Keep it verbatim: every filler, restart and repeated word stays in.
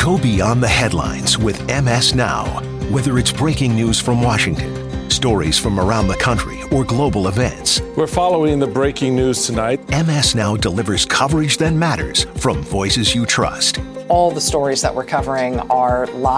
Go beyond the headlines with M S Now. Whether it's breaking news from Washington, stories from around the country, or global events, we're following the breaking news tonight. M S Now delivers coverage that matters from voices you trust. All the stories that we're covering are live.